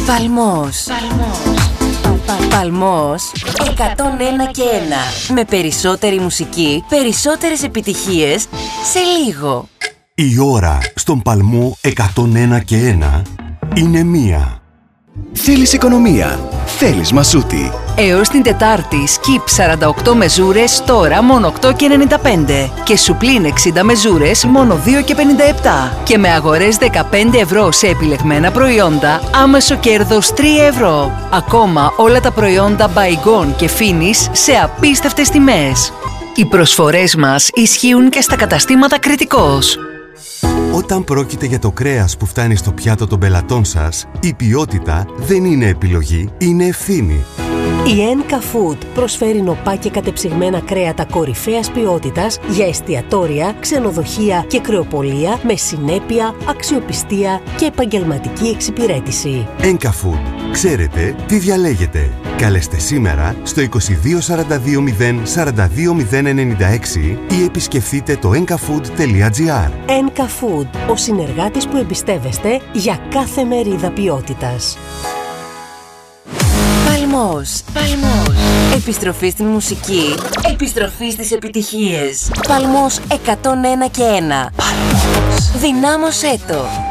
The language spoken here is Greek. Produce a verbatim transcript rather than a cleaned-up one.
Παλμός. Παλμός εκατόν ένα και ένα. Με περισσότερη μουσική, περισσότερες επιτυχίες σε λίγο. Η ώρα στον Παλμό εκατόν ένα και ένα είναι μία. Θέλεις οικονομία. Θέλεις Μασούτη. Έως την Τετάρτη Skip σαράντα οκτώ μεζούρες τώρα μόνο οκτώ και ενενήντα πέντε και Σουπλίν εξήντα μεζούρες μόνο δύο και πενήντα επτά και με αγορές δεκαπέντε ευρώ σε επιλεγμένα προϊόντα άμεσο κέρδος τρία ευρώ. Ακόμα όλα τα προϊόντα Bygone και Finish σε απίστευτες τιμές. Οι προσφορές μας ισχύουν και στα καταστήματα Κρητικός. Όταν πρόκειται για το κρέας που φτάνει στο πιάτο των πελατών σας, η ποιότητα δεν είναι επιλογή, είναι ευθύνη. Η Ένκα Food προσφέρει νοπά και κατεψυγμένα κρέατα κορυφαίας ποιότητας για εστιατόρια, ξενοδοχεία και κρεοπολία με συνέπεια, αξιοπιστία και επαγγελματική εξυπηρέτηση. Ένκα Food. Ξέρετε τι διαλέγετε. Καλέστε σήμερα στο είκοσι δύο σαράντα δύο μηδέν σαράντα δύο μηδέν ενενήντα έξι ή επισκεφτείτε το enkafood τελεία gr. Ένκα Food, ο συνεργάτης που εμπιστεύεστε για κάθε μερίδα ποιότητας. Παλμός. Παλμός. Επιστροφή στην μουσική. Επιστροφή στις επιτυχίες. Παλμός εκατόν ένα και ένα. Παλμός. Δυνάμωσέ το.